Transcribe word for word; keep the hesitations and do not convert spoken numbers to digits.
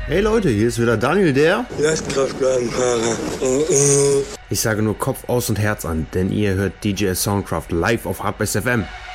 Hey Leute, hier ist wieder Daniel, der Lastkraftwagenfahrer. Ich sage nur Kopf aus und Herz an, denn ihr hört D J Soundcraft live auf Hardbass F M.